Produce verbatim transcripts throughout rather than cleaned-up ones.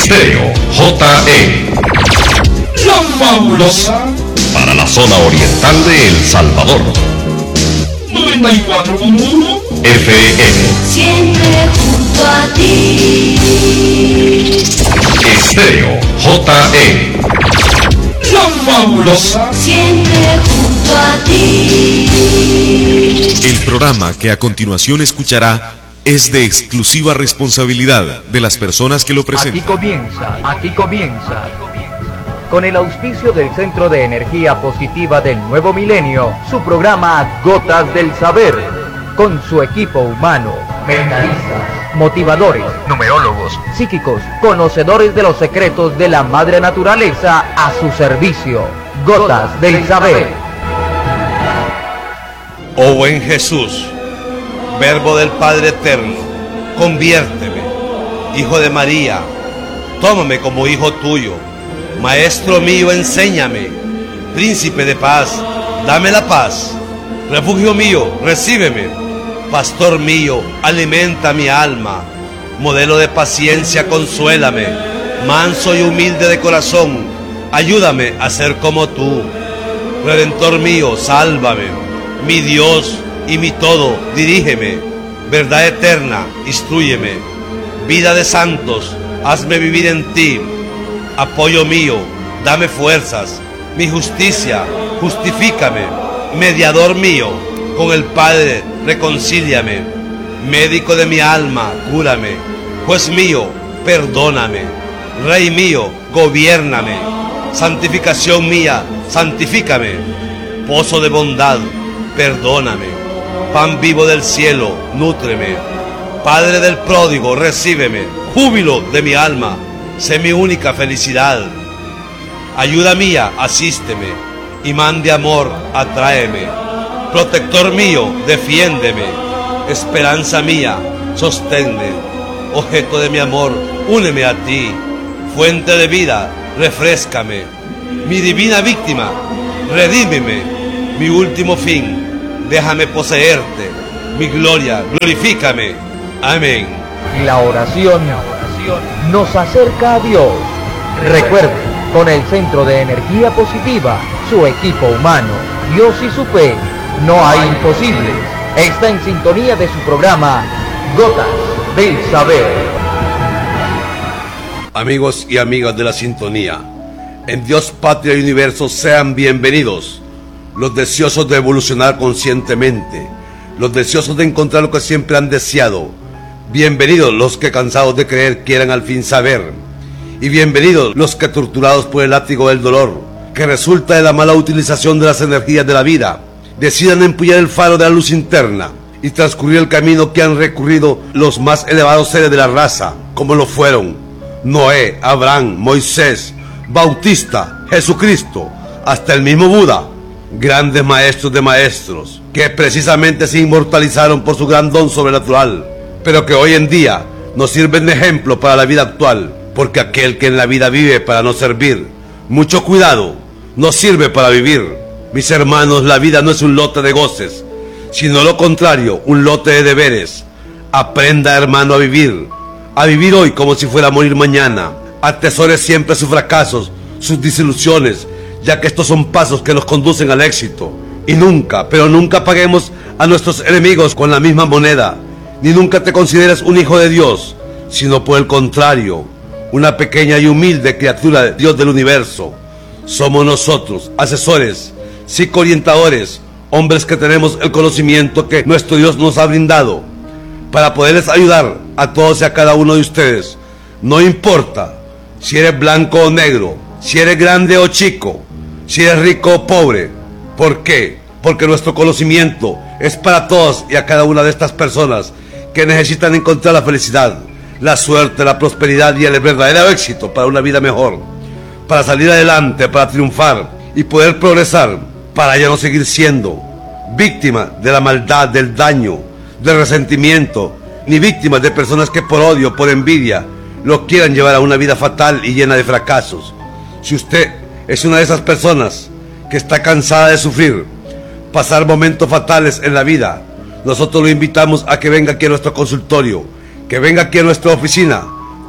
Estéreo J E. La fabulosa para la zona oriental de El Salvador. noventa y cuatro punto uno F M. Siempre junto a ti. Estéreo J E. La fabulosa. Siempre junto a ti. El programa que a continuación escuchará es de exclusiva responsabilidad de las personas que lo presentan. Aquí comienza, aquí comienza. Con el auspicio del Centro de Energía Positiva del Nuevo Milenio, su programa Gotas del Saber, con su equipo humano, mentalistas, motivadores, numerólogos, psíquicos, conocedores de los secretos de la madre naturaleza a su servicio. Gotas del Saber. Oh buen Jesús, Verbo del Padre Eterno, conviérteme, Hijo de María, tómame como hijo tuyo. Maestro mío, enséñame. Príncipe de paz, dame la paz. Refugio mío, recíbeme. Pastor mío, alimenta mi alma. Modelo de paciencia, consuélame. Manso y humilde de corazón, ayúdame a ser como tú. Redentor mío, sálvame. Mi Dios y mi todo, dirígeme. Verdad eterna, instrúyeme. Vida de santos, hazme vivir en ti. Apoyo mío, dame fuerzas. Mi justicia, justifícame. Mediador mío, con el Padre, reconcíliame. Médico de mi alma, cúrame. Juez mío, perdóname. Rey mío, gobiérname. Santificación mía, santifícame. Pozo de bondad, perdóname. Pan vivo del cielo, nútreme. Padre del pródigo, recíbeme. Júbilo de mi alma, sé mi única felicidad. Ayuda mía, asísteme. Imán de amor, atráeme. Protector mío, defiéndeme. Esperanza mía, sosténme. Objeto de mi amor, úneme a ti. Fuente de vida, refréscame. Mi divina víctima, redímeme. Mi último fin, déjame poseerte. Mi gloria, glorifícame. Amén. La oración nos acerca a Dios. Recuerde, con el Centro de Energía Positiva, su equipo humano, Dios y su fe, no hay imposibles. Está en sintonía de su programa Gotas del Saber. Amigos y amigas de la sintonía, en Dios, Patria y Universo sean bienvenidos los deseosos de evolucionar conscientemente, los deseosos de encontrar lo que siempre han deseado. Bienvenidos los que cansados de creer quieran al fin saber. Y bienvenidos los que torturados por el látigo del dolor, que resulta de la mala utilización de las energías de la vida, decidan empuñar el faro de la luz interna y transcurrir el camino que han recurrido los más elevados seres de la raza, como lo fueron Noé, Abraham, Moisés, Bautista, Jesucristo, hasta el mismo Buda, grandes maestros de maestros, que precisamente se inmortalizaron por su gran don sobrenatural, pero que hoy en día nos sirven de ejemplo para la vida actual, porque aquel que en la vida vive para no servir, mucho cuidado, no sirve para vivir. Mis hermanos, la vida no es un lote de goces, sino lo contrario, un lote de deberes. Aprenda, hermano, a vivir, a vivir hoy como si fuera a morir mañana. Atesore siempre sus fracasos, sus desilusiones, ya que estos son pasos que nos conducen al éxito. Y nunca, pero nunca paguemos a nuestros enemigos con la misma moneda, ni nunca te consideres un hijo de Dios, sino por el contrario, una pequeña y humilde criatura de Dios del universo. Somos nosotros, asesores, psicoorientadores, hombres que tenemos el conocimiento que nuestro Dios nos ha brindado, para poderles ayudar a todos y a cada uno de ustedes. No importa si eres blanco o negro, si eres grande o chico, si eres rico o pobre. ¿Por qué? Porque nuestro conocimiento es para todos y a cada una de estas personas que necesitan encontrar la felicidad, la suerte, la prosperidad y el verdadero éxito para una vida mejor, para salir adelante, para triunfar y poder progresar, para ya no seguir siendo víctima de la maldad, del daño, del resentimiento, ni víctimas de personas que por odio, por envidia, lo quieran llevar a una vida fatal y llena de fracasos. Si usted es una de esas personas que está cansada de sufrir, pasar momentos fatales en la vida, nosotros lo invitamos a que venga aquí a nuestro consultorio, que venga aquí a nuestra oficina,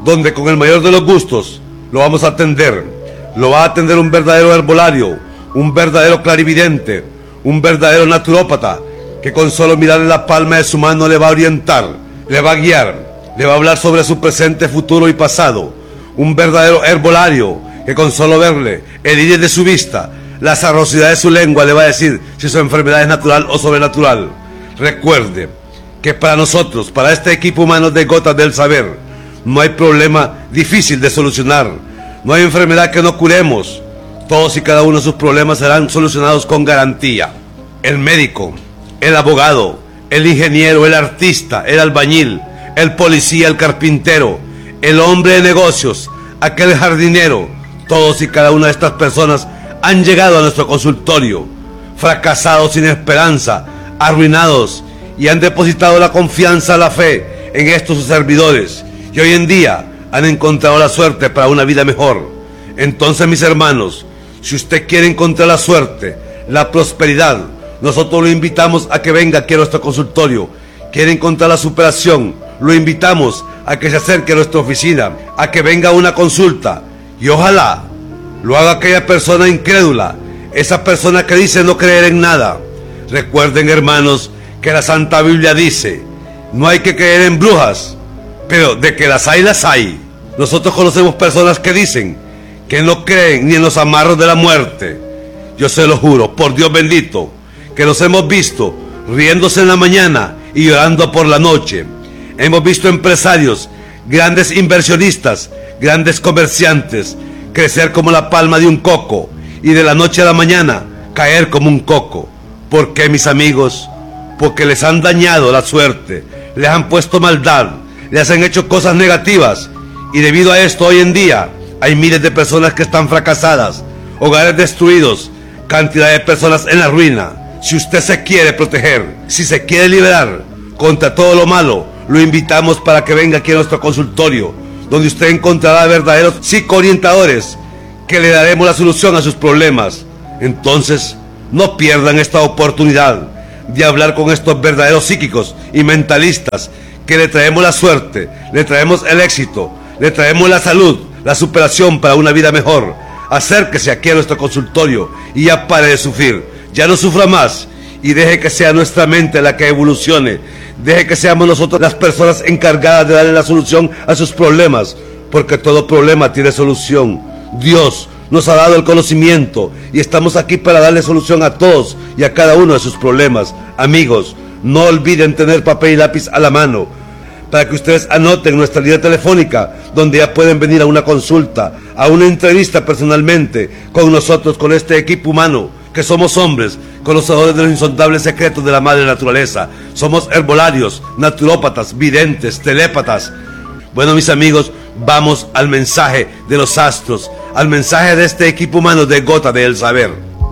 donde con el mayor de los gustos lo vamos a atender. Lo va a atender un verdadero herbolario, un verdadero clarividente, un verdadero naturópata, que con solo mirarle la palma de su mano le va a orientar, le va a guiar, le va a hablar sobre su presente, futuro y pasado. Un verdadero herbolario, que con solo verle el iris de su vista, la sabrosidad de su lengua, le va a decir si su enfermedad es natural o sobrenatural. Recuerde que para nosotros, para este equipo humano de Gotas del Saber, no hay problema difícil de solucionar, no hay enfermedad que no curemos. Todos y cada uno de sus problemas serán solucionados con garantía. El médico, el abogado, el ingeniero, el artista, el albañil, el policía, el carpintero, el hombre de negocios, aquel jardinero, todos y cada una de estas personas han llegado a nuestro consultorio, fracasados, sin esperanza, arruinados, y han depositado la confianza, la fe en estos sus servidores, y hoy en día han encontrado la suerte para una vida mejor. Entonces, mis hermanos, si usted quiere encontrar la suerte, la prosperidad, nosotros lo invitamos a que venga aquí a nuestro consultorio. Quiere encontrar la superación, lo invitamos a que se acerque a nuestra oficina, a que venga a una consulta, y ojalá lo haga aquella persona incrédula, esa persona que dice no creer en nada. Recuerden, hermanos, que la Santa Biblia dice, no hay que creer en brujas, pero de que las hay, las hay. Nosotros conocemos personas que dicen que no creen ni en los amarros de la muerte. Yo se lo juro, por Dios bendito, que los hemos visto riéndose en la mañana y llorando por la noche. Hemos visto empresarios, grandes inversionistas, grandes comerciantes, crecer como la palma de un coco y de la noche a la mañana caer como un coco. ¿Por qué, mis amigos? Porque les han dañado la suerte, les han puesto maldad, les han hecho cosas negativas, y debido a esto hoy en día hay miles de personas que están fracasadas, hogares destruidos, cantidad de personas en la ruina. Si usted se quiere proteger, si se quiere liberar contra todo lo malo, lo invitamos para que venga aquí a nuestro consultorio, donde usted encontrará verdaderos psicoorientadores que le daremos la solución a sus problemas. Entonces, no pierdan esta oportunidad de hablar con estos verdaderos psíquicos y mentalistas, que le traemos la suerte, le traemos el éxito, le traemos la salud, la superación para una vida mejor. Acérquese aquí a nuestro consultorio y ya pare de sufrir, ya no sufra más, y deje que sea nuestra mente la que evolucione, deje que seamos nosotros las personas encargadas de darle la solución a sus problemas, porque todo problema tiene solución. Dios nos ha dado el conocimiento y estamos aquí para darle solución a todos y a cada uno de sus problemas. Amigos, no olviden tener papel y lápiz a la mano para que ustedes anoten nuestra línea telefónica, donde ya pueden venir a una consulta, a una entrevista personalmente con nosotros, con este equipo humano, que somos hombres, conocedores de los insondables secretos de la madre naturaleza. Somos herbolarios, naturópatas, videntes, telépatas. Bueno, mis amigos, vamos al mensaje de los astros, al mensaje de este equipo humano de Gota del Saber.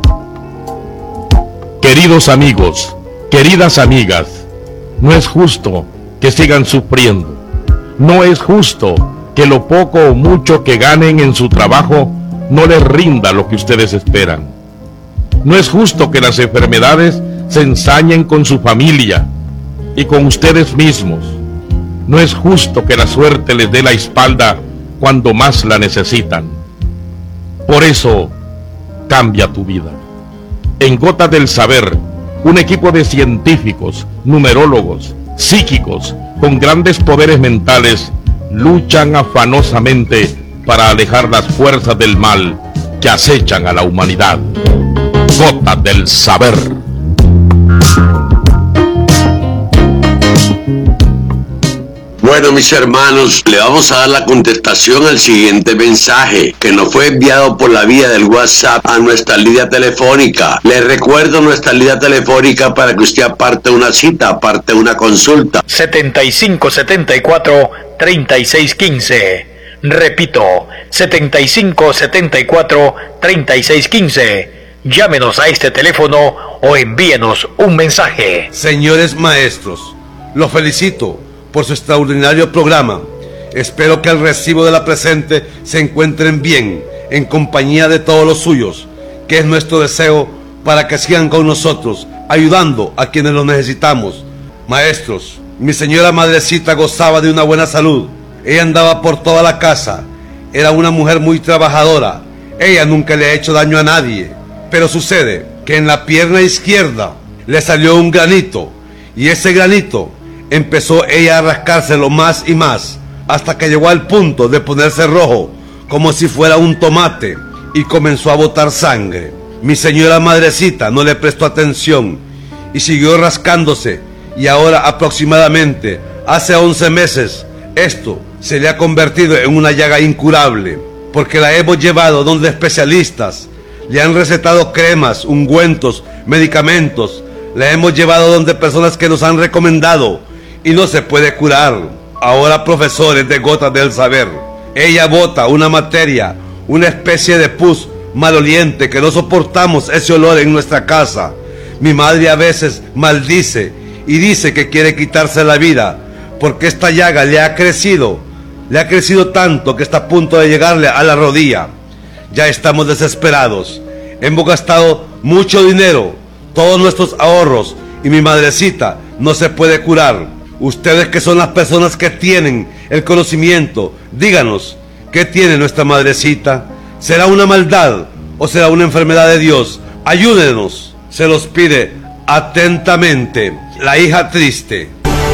Queridos amigos, queridas amigas, no es justo que sigan sufriendo. No es justo que lo poco o mucho que ganen en su trabajo no les rinda lo que ustedes esperan. No es justo que las enfermedades se ensañen con su familia y con ustedes mismos. No es justo que la suerte les dé la espalda cuando más la necesitan. Por eso, cambia tu vida. En Gotas del Saber, un equipo de científicos, numerólogos, psíquicos, con grandes poderes mentales, luchan afanosamente para alejar las fuerzas del mal que acechan a la humanidad. Gotas del Saber. Bueno, mis hermanos, le vamos a dar la contestación al siguiente mensaje que nos fue enviado por la vía del WhatsApp a nuestra línea telefónica. Les recuerdo nuestra línea telefónica para que usted aparte una cita, aparte una consulta. setenta y cinco setenta y cuatro treinta y seis quince. Repito, setenta y cinco setenta y cuatro treinta y seis quince. Llámenos a este teléfono o envíenos un mensaje. Señores maestros, los felicito por su extraordinario programa. Espero que al recibo de la presente se encuentren bien, en compañía de todos los suyos, que es nuestro deseo para que sigan con nosotros, ayudando a quienes lo necesitamos. Maestros, mi señora madrecita gozaba de una buena salud, Ella andaba por toda la casa. Era una mujer muy trabajadora. Ella nunca le ha hecho daño a nadie. Pero sucede que en la pierna izquierda le salió un granito. Y ese granito empezó ella a rascárselo más y más, hasta que llegó al punto de ponerse rojo, como si fuera un tomate, y comenzó a botar sangre. Mi señora madrecita no le prestó atención y siguió rascándose, y ahora aproximadamente hace once meses esto se le ha convertido en una llaga incurable, porque la hemos llevado donde especialistas, le han recetado cremas, ungüentos, medicamentos, la hemos llevado donde personas que nos han recomendado y no se puede curar. Ahora, profesores de Gotas del Saber, ella bota una materia, una especie de pus maloliente que no soportamos ese olor en nuestra casa. Mi madre a veces maldice y dice que quiere quitarse la vida porque esta llaga le ha crecido, le ha crecido tanto que está a punto de llegarle a la rodilla. Ya estamos desesperados, hemos gastado mucho dinero, todos nuestros ahorros, y mi madrecita no se puede curar. Ustedes, que son las personas que tienen el conocimiento, díganos, ¿qué tiene nuestra madrecita? ¿Será una maldad o será una enfermedad de Dios? Ayúdenos, se los pide atentamente la hija triste.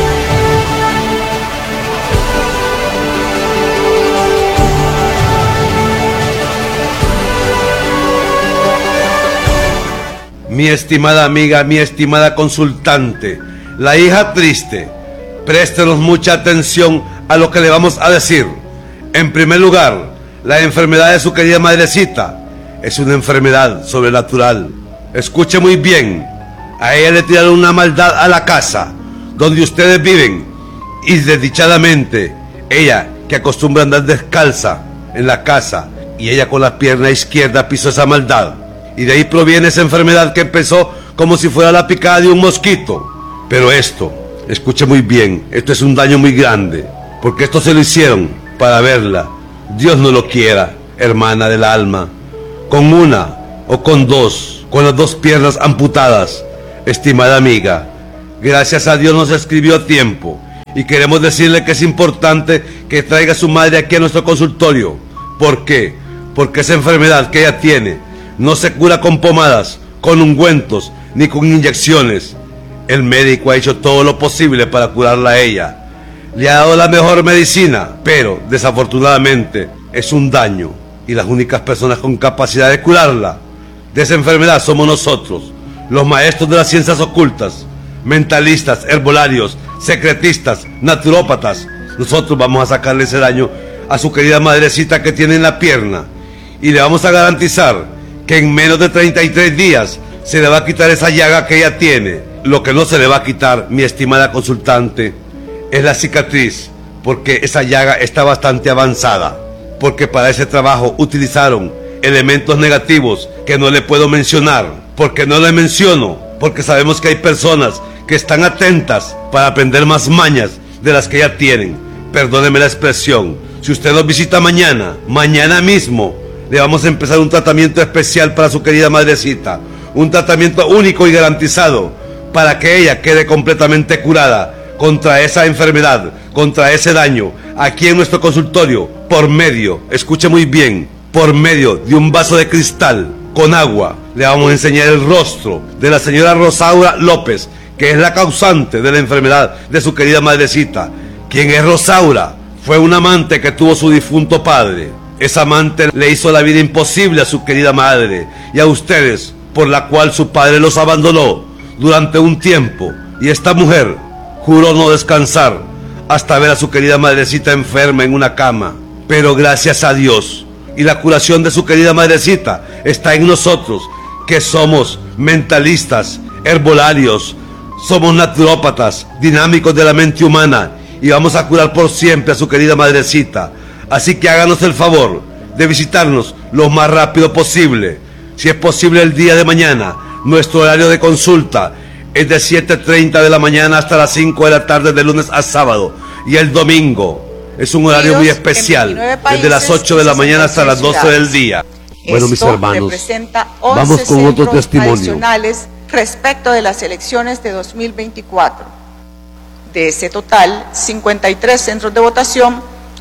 Mi estimada amiga, mi estimada consultante, la hija triste, préstenos mucha atención a lo que le vamos a decir. En primer lugar, la enfermedad de su querida madrecita es una enfermedad sobrenatural. Escuche muy bien, a ella le tiraron una maldad a la casa donde ustedes viven, y desdichadamente, ella, que acostumbra andar descalza en la casa, y ella con la pierna izquierda pisó esa maldad. Y de ahí proviene esa enfermedad que empezó como si fuera la picada de un mosquito. Pero esto, escuche muy bien, esto es un daño muy grande, porque esto se lo hicieron para verla. Dios no lo quiera, hermana del alma, con una o con dos, con las dos piernas amputadas. Estimada amiga, gracias a Dios nos escribió a tiempo, y queremos decirle que es importante que traiga a su madre aquí a nuestro consultorio. ¿Por qué? Porque esa enfermedad que ella tiene no se cura con pomadas, con ungüentos, ni con inyecciones. El médico ha hecho todo lo posible para curarla a ella. Le ha dado la mejor medicina, pero desafortunadamente es un daño. Y las únicas personas con capacidad de curarla de esa enfermedad somos nosotros, los maestros de las ciencias ocultas, mentalistas, herbolarios, secretistas, naturópatas. Nosotros vamos a sacarle ese daño a su querida madrecita que tiene en la pierna, y le vamos a garantizar que en menos de treinta y tres días se le va a quitar esa llaga que ella tiene. Lo que no se le va a quitar, mi estimada consultante, es la cicatriz, porque esa llaga está bastante avanzada, porque para ese trabajo utilizaron elementos negativos que no le puedo mencionar. Porque no le menciono, porque sabemos que hay personas que están atentas para aprender más mañas de las que ya tienen. Perdóneme la expresión. Si usted nos visita mañana, mañana mismo, le vamos a empezar un tratamiento especial para su querida madrecita, un tratamiento único y garantizado para que ella quede completamente curada contra esa enfermedad, contra ese daño, aquí en nuestro consultorio, por medio, escuche muy bien, por medio de un vaso de cristal con agua. Le vamos a enseñar el rostro de la señora Rosaura López, que es la causante de la enfermedad de su querida madrecita. ¿Quién es Rosaura? Fue un amante que tuvo su difunto padre. Esa amante le hizo la vida imposible a su querida madre y a ustedes, por la cual su padre los abandonó durante un tiempo. Y esta mujer juró no descansar hasta ver a su querida madrecita enferma en una cama. Pero gracias a Dios, y la curación de su querida madrecita está en nosotros, que somos mentalistas, herbolarios, somos naturópatas, dinámicos de la mente humana, y vamos a curar por siempre a su querida madrecita. Así que háganos el favor de visitarnos lo más rápido posible. Si es posible el día de mañana, nuestro horario de consulta es de siete treinta de la mañana hasta las cinco de la tarde, de lunes a sábado. Y el domingo es un horario muy especial, desde las ocho de la mañana hasta las doce del día. Bueno, mis hermanos, vamos con otro testimonio respecto de las elecciones de dos mil veinticuatro. De ese total, cincuenta y tres centros de votación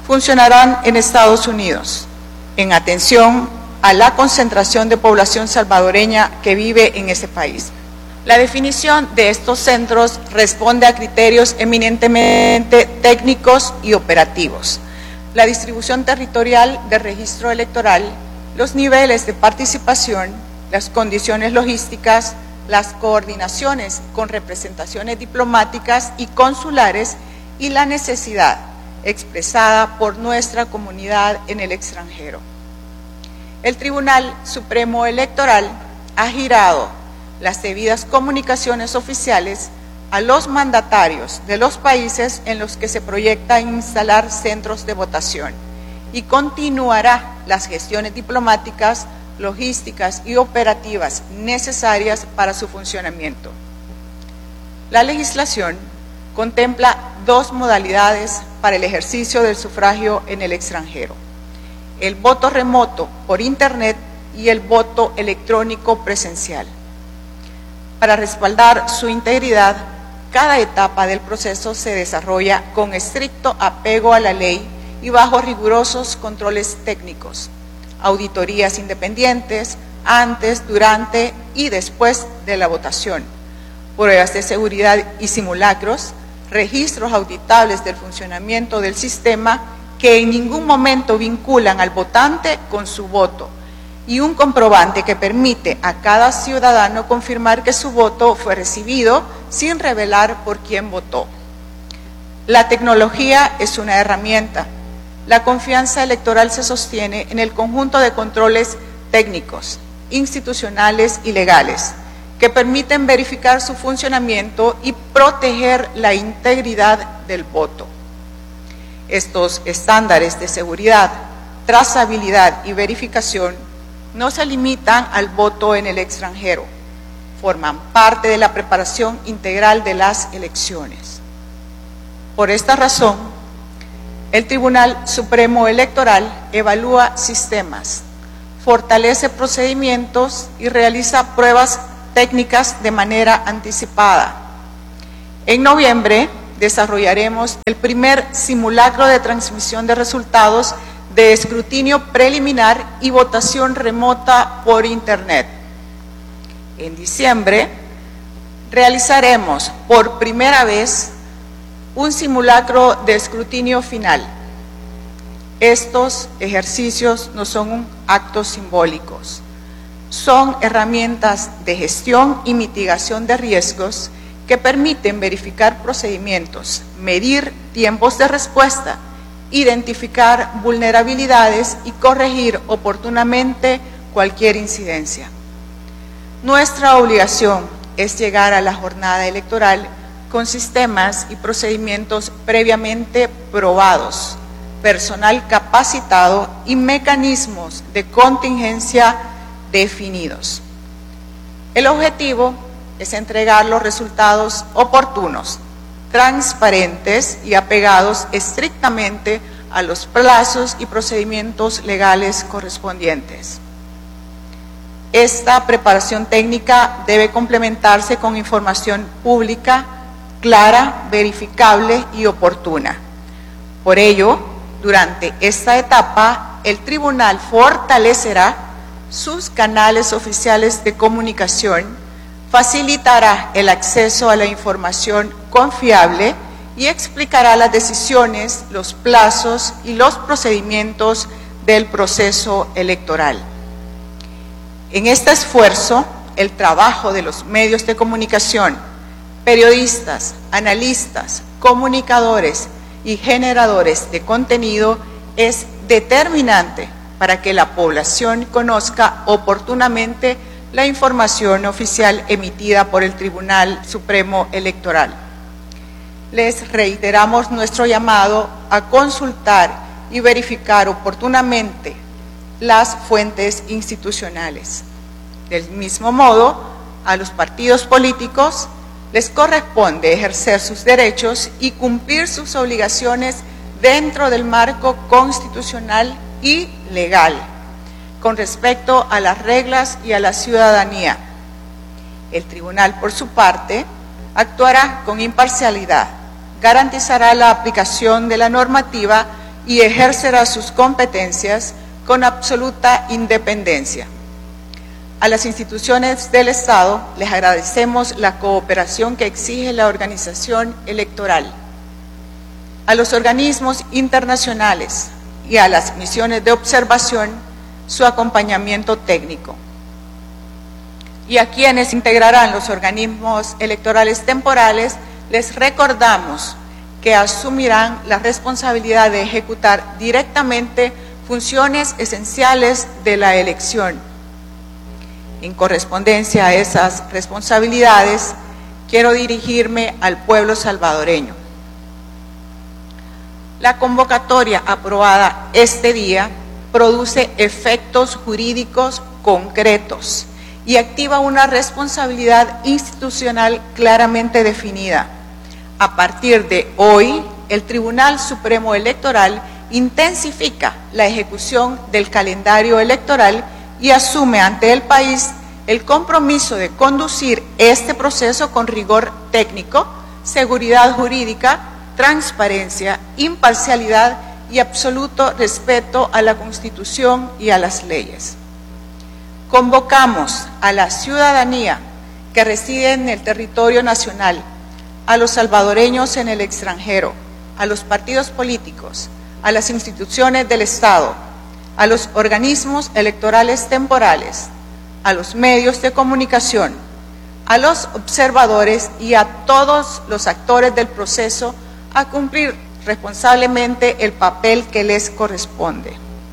funcionarán en Estados Unidos, en atención a la concentración de población salvadoreña que vive en ese país. La definición de estos centros responde a criterios eminentemente técnicos y operativos. La distribución territorial del registro electoral, los niveles de participación, las condiciones logísticas, las coordinaciones con representaciones diplomáticas y consulares y la necesidad expresada por nuestra comunidad en el extranjero. El Tribunal Supremo Electoral ha girado las debidas comunicaciones oficiales a los mandatarios de los países en los que se proyecta instalar centros de votación y continuará las gestiones diplomáticas, logísticas y operativas necesarias para su funcionamiento. La legislación contempla dos modalidades para el ejercicio del sufragio en el extranjero: el voto remoto por Internet y el voto electrónico presencial. Para respaldar su integridad, cada etapa del proceso se desarrolla con estricto apego a la ley y bajo rigurosos controles técnicos, auditorías independientes antes, durante y después de la votación, pruebas de seguridad y simulacros, registros auditables del funcionamiento del sistema que en ningún momento vinculan al votante con su voto, y un comprobante que permite a cada ciudadano confirmar que su voto fue recibido sin revelar por quién votó. La tecnología es una herramienta. La confianza electoral se sostiene en el conjunto de controles técnicos, institucionales y legales que permiten verificar su funcionamiento y proteger la integridad del voto. Estos estándares de seguridad, trazabilidad y verificación no se limitan al voto en el extranjero, forman parte de la preparación integral de las elecciones. Por esta razón, el Tribunal Supremo Electoral evalúa sistemas, fortalece procedimientos y realiza pruebas técnicas de manera anticipada. En noviembre desarrollaremos el primer simulacro de transmisión de resultados de escrutinio preliminar y votación remota por Internet. En diciembre realizaremos por primera vez un simulacro de escrutinio final. Estos ejercicios no son actos simbólicos, son herramientas de gestión y mitigación de riesgos que permiten verificar procedimientos, medir tiempos de respuesta, identificar vulnerabilidades y corregir oportunamente cualquier incidencia. Nuestra obligación es llegar a la jornada electoral con sistemas y procedimientos previamente probados, personal capacitado y mecanismos de contingencia definidos. El objetivo es entregar los resultados oportunos, transparentes y apegados estrictamente a los plazos y procedimientos legales correspondientes. Esta preparación técnica debe complementarse con información pública, clara, verificable y oportuna. Por ello, durante esta etapa, el tribunal fortalecerá sus canales oficiales de comunicación, facilitará el acceso a la información confiable y explicará las decisiones, los plazos y los procedimientos del proceso electoral. En este esfuerzo, el trabajo de los medios de comunicación, periodistas, analistas, comunicadores y generadores de contenido es determinante para que la población conozca oportunamente la información oficial emitida por el Tribunal Supremo Electoral. Les reiteramos nuestro llamado a consultar y verificar oportunamente las fuentes institucionales. Del mismo modo, a los partidos políticos les corresponde ejercer sus derechos y cumplir sus obligaciones dentro del marco constitucional y legal, con respecto a las reglas y a la ciudadanía. El tribunal, por su parte, actuará con imparcialidad, garantizará la aplicación de la normativa y ejercerá sus competencias con absoluta independencia. A las instituciones del Estado les agradecemos la cooperación que exige la organización electoral. A los organismos internacionales y a las misiones de observación, su acompañamiento técnico. Y a quienes integrarán los organismos electorales temporales, les recordamos que asumirán la responsabilidad de ejecutar directamente funciones esenciales de la elección. En correspondencia a esas responsabilidades, quiero dirigirme al pueblo salvadoreño. La convocatoria aprobada este día produce efectos jurídicos concretos y activa una responsabilidad institucional claramente definida. A partir de hoy, el Tribunal Supremo Electoral intensifica la ejecución del calendario electoral y asume ante el país el compromiso de conducir este proceso con rigor técnico, seguridad jurídica, transparencia, imparcialidad y absoluto respeto a la Constitución y a las leyes. Convocamos a la ciudadanía que reside en el territorio nacional, a los salvadoreños en el extranjero, a los partidos políticos, a las instituciones del Estado, a los organismos electorales temporales, a los medios de comunicación, a los observadores y a todos los actores del proceso a cumplir responsablemente el papel que les corresponde.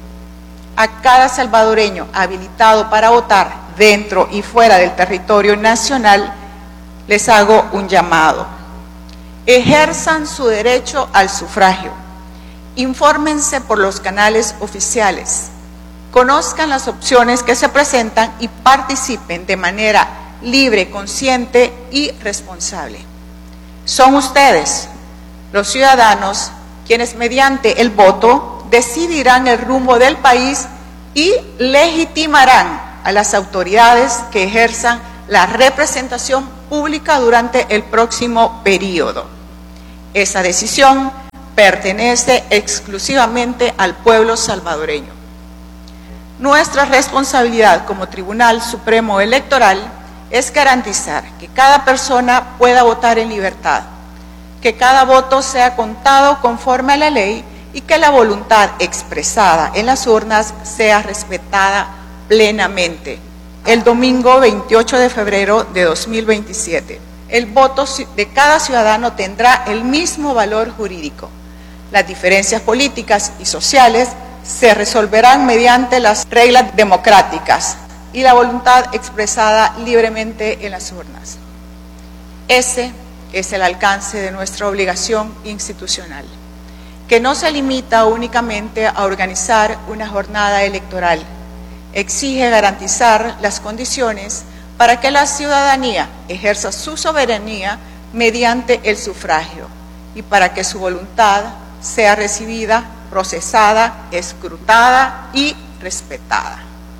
A cada salvadoreño habilitado para votar dentro y fuera del territorio nacional, les hago un llamado. Ejerzan su derecho al sufragio. Infórmense por los canales oficiales. Conozcan las opciones que se presentan y participen de manera libre, consciente y responsable. Son ustedes, los ciudadanos, quienes mediante el voto decidirán el rumbo del país y legitimarán a las autoridades que ejerzan la representación pública durante el próximo período. Esa decisión pertenece exclusivamente al pueblo salvadoreño. Nuestra responsabilidad como Tribunal Supremo Electoral es garantizar que cada persona pueda votar en libertad, que cada voto sea contado conforme a la ley y que la voluntad expresada en las urnas sea respetada plenamente. El domingo veintiocho de febrero de dos mil veintisiete, el voto de cada ciudadano tendrá el mismo valor jurídico. Las diferencias políticas y sociales se resolverán mediante las reglas democráticas y la voluntad expresada libremente en las urnas. Ese es el alcance de nuestra obligación institucional, que no se limita únicamente a organizar una jornada electoral. Exige garantizar las condiciones para que la ciudadanía ejerza su soberanía mediante el sufragio y para que su voluntad sea recibida, procesada, escrutada y respetada.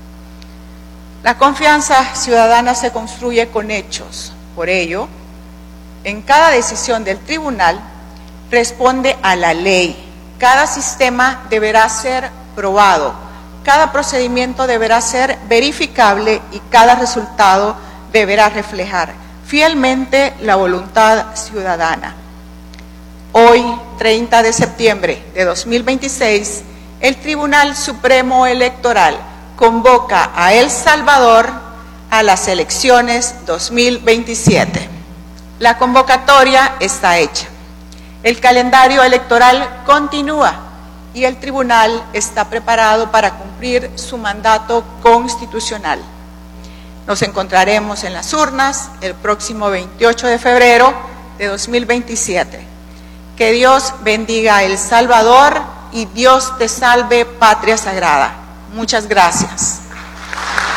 La confianza ciudadana se construye con hechos. Por ello, en cada decisión del tribunal responde a la ley. Cada sistema deberá ser probado, cada procedimiento deberá ser verificable y cada resultado deberá reflejar fielmente la voluntad ciudadana. Hoy, treinta de septiembre de dos mil veintiséis, el Tribunal Supremo Electoral convoca a El Salvador a las elecciones dos mil veintisiete. La convocatoria está hecha. El calendario electoral continúa y el tribunal está preparado para cumplir su mandato constitucional. Nos encontraremos en las urnas el próximo veintiocho de febrero de dos mil veintisiete. Que Dios bendiga a El Salvador y Dios te salve, patria sagrada. Muchas gracias.